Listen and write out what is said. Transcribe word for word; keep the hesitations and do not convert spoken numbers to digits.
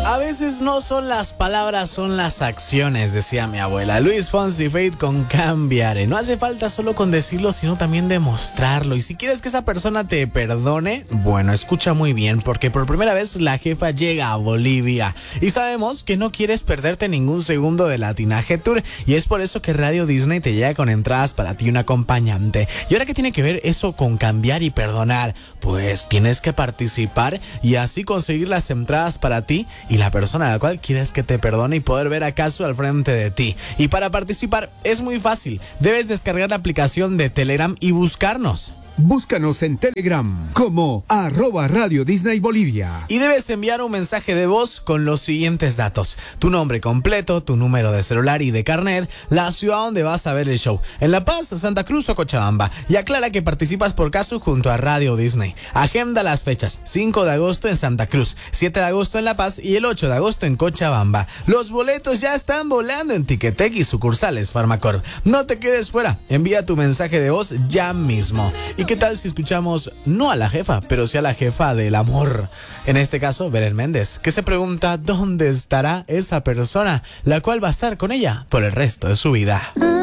A veces no son las palabras, son las acciones, decía mi abuela. Luis Fonsi Fate con Cambiaré. No hace falta solo con decirlo, sino también demostrarlo. Y si quieres que esa persona te perdone, bueno, escucha muy bien, porque por primera vez la jefa llega a Bolivia. Y sabemos que no quieres perderte ningún segundo de Latinaje Tour. Y es por eso que Radio Disney te llega con entradas para ti, un acompañante. ¿Y ahora qué tiene que ver eso con cambiar y perdonar? Pues tienes que participar y así conseguir las entradas para ti y la persona a la cual quieres que te perdone y poder ver a Casu al frente de ti. Y para participar es muy fácil. Debes descargar la aplicación de Telegram y buscarnos. Búscanos en Telegram como arroba Radio Disney Bolivia. Y debes enviar un mensaje de voz con los siguientes datos: tu nombre completo, tu número de celular y de carnet, la ciudad donde vas a ver el show, en La Paz, Santa Cruz o Cochabamba. Y aclara que participas por Casu junto a Radio Disney. Agenda las fechas: cinco de agosto en Santa Cruz, siete de agosto en La Paz y el ocho de agosto en Cochabamba. Los boletos ya están volando en Ticketek y sucursales Farmacorp. No te quedes fuera, envía tu mensaje de voz ya mismo. ¿Y qué tal si escuchamos no a la jefa, pero sí a la jefa del amor? En este caso, Belén Méndez, que se pregunta dónde estará esa persona, la cual va a estar con ella por el resto de su vida.